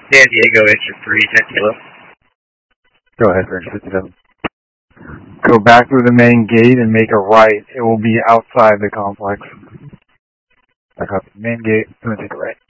San Diego, extra 3, 10 kilo. Go ahead, Range 57. Go back through the main gate and make a right. It will be outside the complex. Back up the main gate, and then take a right.